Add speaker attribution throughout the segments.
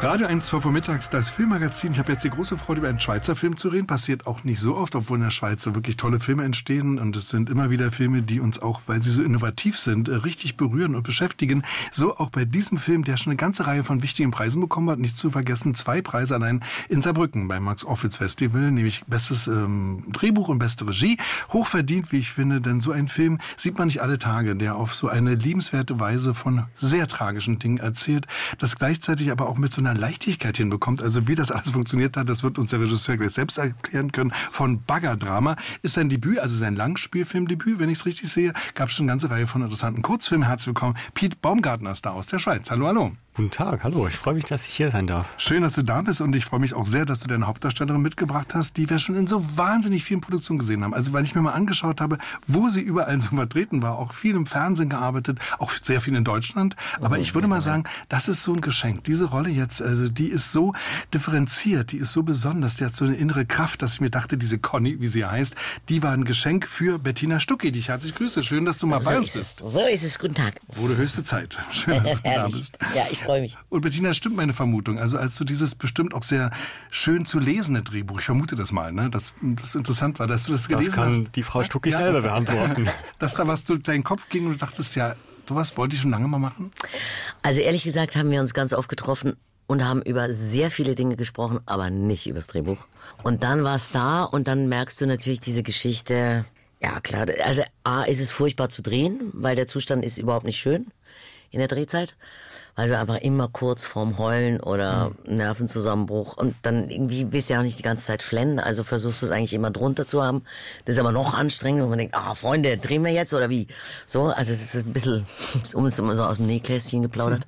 Speaker 1: Radio 1, 12 Uhr mittags, das Filmmagazin. Ich habe jetzt die große Freude, über einen Schweizer Film zu reden. Passiert auch nicht so oft, obwohl in der Schweiz so wirklich tolle Filme entstehen. Und es sind immer wieder Filme, die uns auch, weil sie so innovativ sind, richtig berühren und beschäftigen. So auch bei diesem Film, der schon eine ganze Reihe von wichtigen Preisen bekommen hat. Nicht zu vergessen, 2 Preise allein in Saarbrücken beim Max-Ophüls Festival, nämlich bestes Drehbuch und beste Regie. Hochverdient, wie ich finde, denn so ein Film sieht man nicht alle Tage, der auf so eine liebenswerte Weise von sehr tragischen Dingen erzählt, das gleichzeitig aber auch mit so einer Leichtigkeit hinbekommt. Also wie das alles funktioniert hat, das wird uns der Regisseur gleich selbst erklären können. Von Baggerdrama ist sein Debüt, also sein Langspielfilmdebüt, wenn ich es richtig sehe. Gab es schon eine ganze Reihe von interessanten Kurzfilmen. Herzlich willkommen, Piet Baumgartner ist da aus der Schweiz. Hallo, hallo.
Speaker 2: Guten Tag, hallo. Ich freue mich, dass ich hier sein darf.
Speaker 1: Schön, dass du da bist und ich freue mich auch sehr, dass du deine Hauptdarstellerin mitgebracht hast, die wir schon in so wahnsinnig vielen Produktionen gesehen haben. Also weil ich mir mal angeschaut habe, wo sie überall so vertreten war, auch viel im Fernsehen gearbeitet, auch sehr viel in Deutschland. Aber ich würde mal sagen, das ist so ein Geschenk. Diese Rolle jetzt, also die ist so differenziert, die ist so besonders, die hat so eine innere Kraft, dass ich mir dachte, diese Conny, wie sie heißt, die war ein Geschenk für Bettina Stucki, die ich herzlich grüße. Schön, dass du mal bei uns bist.
Speaker 3: So ist es. Guten Tag.
Speaker 1: Wurde höchste Zeit. Schön, dass du da bist.
Speaker 3: Ja, ich freue mich.
Speaker 1: Und Bettina, stimmt meine Vermutung? Also als du dieses bestimmt auch sehr schön zu lesende Drehbuch, ich vermute das mal, ne, dass das interessant war, dass du das gelesen hast.
Speaker 2: Das kann die Frau Stucki selber beantworten.
Speaker 1: Dass da was durch deinen Kopf ging und du dachtest, ja, sowas wollte ich schon lange mal machen?
Speaker 3: Also ehrlich gesagt haben wir uns ganz oft getroffen und haben über sehr viele Dinge gesprochen, aber nicht über das Drehbuch. Und dann war es da und dann merkst du natürlich diese Geschichte. Ja klar, also A, ist es furchtbar zu drehen, weil der Zustand ist überhaupt nicht schön in der Drehzeit, weil du einfach immer kurz vorm Heulen oder Nervenzusammenbruch und dann irgendwie willst du ja auch nicht die ganze Zeit flennen, also versuchst du es eigentlich immer drunter zu haben. Das ist aber noch anstrengend, wo man denkt, Freunde, drehen wir jetzt oder wie? So, also es ist ein bisschen, um es immer so aus dem Nähkästchen geplaudert.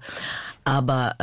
Speaker 3: Aber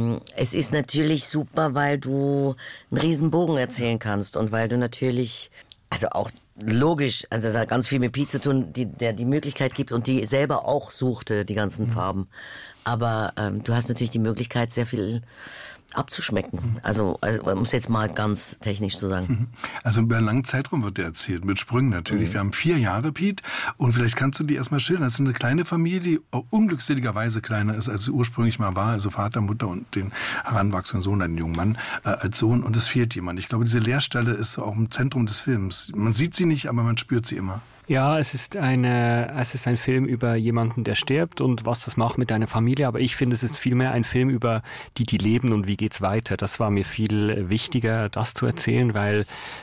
Speaker 3: es ist natürlich super, weil du einen riesen Bogen erzählen kannst und weil du natürlich, also auch logisch, also das hat ganz viel mit Piet zu tun, der die Möglichkeit gibt und die selber auch suchte, die ganzen Farben. Aber du hast natürlich die Möglichkeit, sehr viel abzuschmecken. Also um es jetzt mal ganz technisch zu sagen.
Speaker 1: Also über einen langen Zeitraum wird der erzählt, mit Sprüngen natürlich. Wir haben 4 Jahre, Piet, und vielleicht kannst du die erstmal schildern. Das ist eine kleine Familie, die unglückseligerweise kleiner ist, als sie ursprünglich mal war. Also Vater, Mutter und den heranwachsenden Sohn, einen jungen Mann als Sohn. Und es fehlt jemand. Ich glaube, diese Leerstelle ist so auch im Zentrum des Films. Man sieht sie nicht, aber man spürt sie immer.
Speaker 2: Ja, es ist ein Film über jemanden, der stirbt und was das macht mit deiner Familie. Aber ich finde, es ist vielmehr ein Film über die leben und wie geht's weiter. Das war mir viel wichtiger, das zu erzählen, weil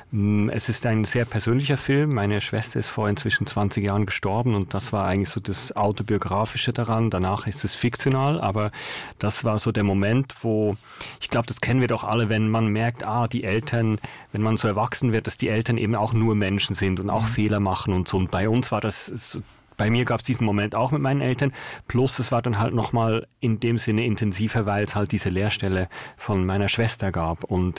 Speaker 2: es ist ein sehr persönlicher Film. Meine Schwester ist vor inzwischen 20 Jahren gestorben und das war eigentlich so das Autobiografische daran. Danach ist es fiktional, aber das war so der Moment, wo, ich glaube, das kennen wir doch alle, wenn man merkt, die Eltern, wenn man so erwachsen wird, dass die Eltern eben auch nur Menschen sind und auch Fehler machen und so. Und bei uns war das, bei mir gab es diesen Moment auch mit meinen Eltern, plus es war dann halt nochmal in dem Sinne intensiver, weil es halt diese Leerstelle von meiner Schwester gab. Und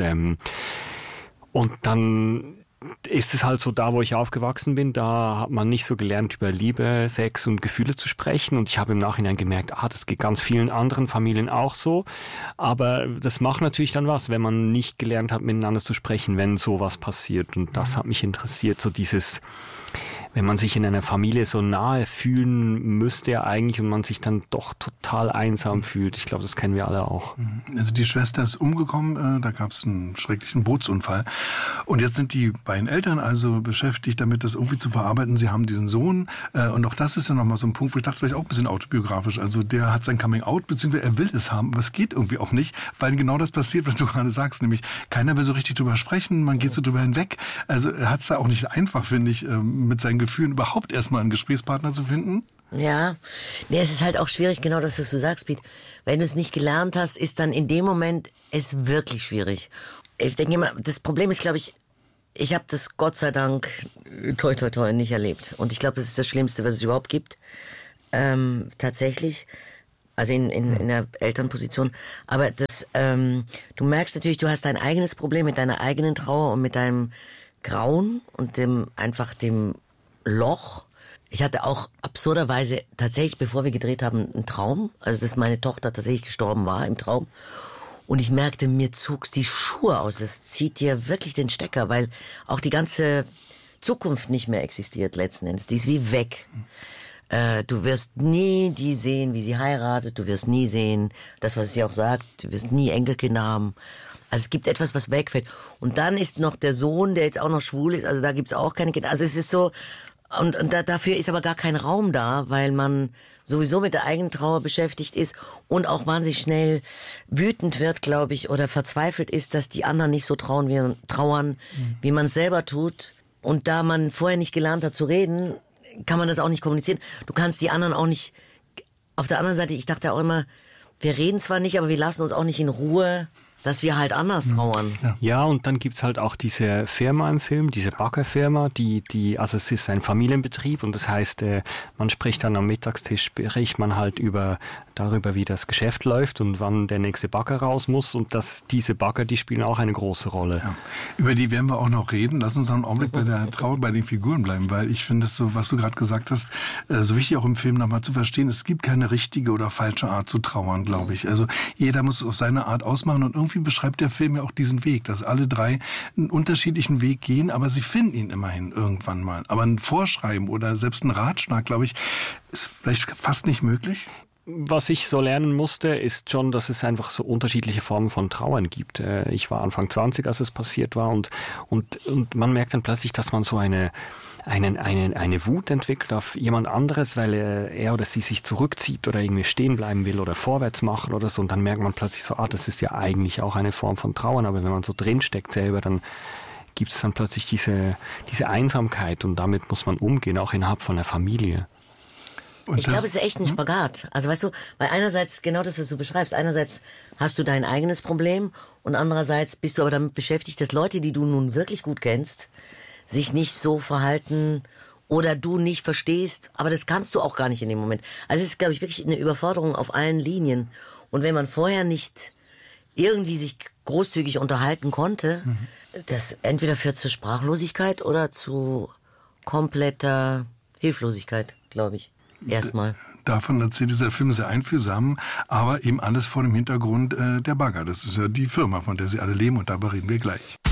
Speaker 2: dann ist es halt so, da wo ich aufgewachsen bin, da hat man nicht so gelernt, über Liebe, Sex und Gefühle zu sprechen. Und ich habe im Nachhinein gemerkt, das geht ganz vielen anderen Familien auch so. Aber das macht natürlich dann was, wenn man nicht gelernt hat, miteinander zu sprechen, wenn sowas passiert. Und das hat mich interessiert, so dieses, wenn man sich in einer Familie so nahe fühlen müsste ja eigentlich und man sich dann doch total einsam fühlt. Ich glaube, das kennen wir alle auch.
Speaker 1: Also die Schwester ist umgekommen, da gab es einen schrecklichen Bootsunfall. Und jetzt sind die beiden Eltern also beschäftigt damit, das irgendwie zu verarbeiten. Sie haben diesen Sohn und auch das ist ja nochmal so ein Punkt, wo ich dachte, vielleicht auch ein bisschen autobiografisch. Also der hat sein Coming-out, beziehungsweise er will es haben, aber es geht irgendwie auch nicht, weil genau das passiert, was du gerade sagst, nämlich keiner will so richtig drüber sprechen, man geht so drüber hinweg. Also er hat es da auch nicht einfach, finde ich, mit seinen Gefühlen überhaupt erstmal einen Gesprächspartner zu finden?
Speaker 3: Ja, es ist halt auch schwierig, genau das, was du sagst, Piet. Wenn du es nicht gelernt hast, ist dann in dem Moment es wirklich schwierig. Ich denke immer, das Problem ist, glaube ich habe das Gott sei Dank toi toi toi nicht erlebt. Und ich glaube, das ist das Schlimmste, was es überhaupt gibt. Tatsächlich. Also in der Elternposition. Aber du merkst natürlich, du hast dein eigenes Problem mit deiner eigenen Trauer und mit deinem Grauen und dem Loch. Ich hatte auch absurderweise tatsächlich, bevor wir gedreht haben, einen Traum. Also, dass meine Tochter tatsächlich gestorben war im Traum. Und ich merkte, mir zog's die Schuhe aus. Es zieht dir wirklich den Stecker, weil auch die ganze Zukunft nicht mehr existiert letzten Endes. Die ist wie weg. Du wirst nie die sehen, wie sie heiratet. Du wirst nie sehen, das, was sie auch sagt. Du wirst nie Enkelkinder haben. Also es gibt etwas, was wegfällt. Und dann ist noch der Sohn, der jetzt auch noch schwul ist. Also da gibt's auch keine Kinder. Also es ist so... Und dafür ist aber gar kein Raum da, weil man sowieso mit der eigenen Trauer beschäftigt ist und auch wahnsinnig schnell wütend wird, glaube ich, oder verzweifelt ist, dass die anderen nicht so trauern, wie man es selber tut. Und da man vorher nicht gelernt hat zu reden, kann man das auch nicht kommunizieren. Du kannst die anderen auch nicht... Auf der anderen Seite, ich dachte auch immer, wir reden zwar nicht, aber wir lassen uns auch nicht in Ruhe, dass wir halt anders trauern.
Speaker 2: Ja, und dann gibt's halt auch diese Firma im Film, diese Baggerfirma, also es ist ein Familienbetrieb und das heißt, man spricht dann am Mittagstisch, spricht man halt darüber, wie das Geschäft läuft und wann der nächste Bagger raus muss und diese Bagger, die spielen auch eine große Rolle.
Speaker 1: Ja. Über die werden wir auch noch reden. Lass uns noch einen Augenblick bei der Trauer, bei den Figuren bleiben, weil ich finde, das so, was du gerade gesagt hast, so wichtig auch im Film nochmal zu verstehen, es gibt keine richtige oder falsche Art zu trauern, glaube ich. Also jeder muss es auf seine Art ausmachen und irgendwie beschreibt der Film ja auch diesen Weg, dass alle drei einen unterschiedlichen Weg gehen, aber sie finden ihn immerhin irgendwann mal. Aber ein Vorschreiben oder selbst ein Ratschlag, glaube ich, ist vielleicht fast nicht möglich.
Speaker 2: Was ich so lernen musste, ist schon, dass es einfach so unterschiedliche Formen von Trauern gibt. Ich war Anfang 20, als es passiert war und man merkt dann plötzlich, dass man so eine Wut entwickelt auf jemand anderes, weil er oder sie sich zurückzieht oder irgendwie stehen bleiben will oder vorwärts machen oder so. Und dann merkt man plötzlich so, das ist ja eigentlich auch eine Form von Trauern. Aber wenn man so drinsteckt selber, dann gibt es dann plötzlich diese Einsamkeit und damit muss man umgehen, auch innerhalb von der Familie.
Speaker 3: Und ich glaube, es ist echt ein Spagat. Also weißt du, weil einerseits, genau das, was du beschreibst, einerseits hast du dein eigenes Problem und andererseits bist du aber damit beschäftigt, dass Leute, die du nun wirklich gut kennst, sich nicht so verhalten oder du nicht verstehst, aber das kannst du auch gar nicht in dem Moment. Also es ist, glaube ich, wirklich eine Überforderung auf allen Linien. Und wenn man vorher nicht irgendwie sich großzügig unterhalten konnte, das entweder führt zur Sprachlosigkeit oder zu kompletter Hilflosigkeit, glaube ich. Erstmal.
Speaker 1: Davon erzählt dieser Film sehr einfühlsam, aber eben alles vor dem Hintergrund der Bagger. Das ist ja die Firma, von der sie alle leben und darüber reden wir gleich.